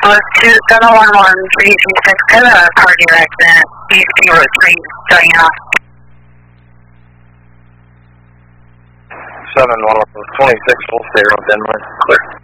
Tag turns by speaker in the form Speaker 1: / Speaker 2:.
Speaker 1: 711 326, had a cardiac accident, ESP road 3, starting off.
Speaker 2: 711 26, full state around Denmark, clear.